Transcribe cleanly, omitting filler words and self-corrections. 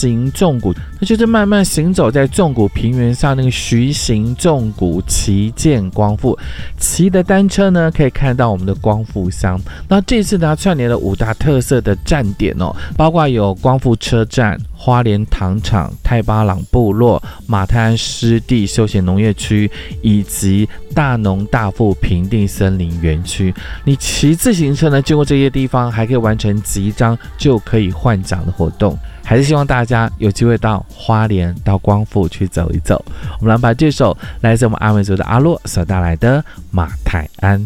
行纵谷，那就是慢慢行走在纵谷平原上那个徐行纵谷，旗见光复。骑的单车呢，可以看到我们的光复乡。那这次呢，串联了5大特色的站点哦，包括有光复车站、花莲糖厂、太巴朗部落、马太安湿地休闲农业区以及大农大富平地森林园区。你骑自行车呢，经过这些地方，还可以完成集章就可以换奖的活动。还是希望大家有机会到花莲、到光复去走一走。我们来把这首来自我们阿美族的阿洛所带来的《马太安》。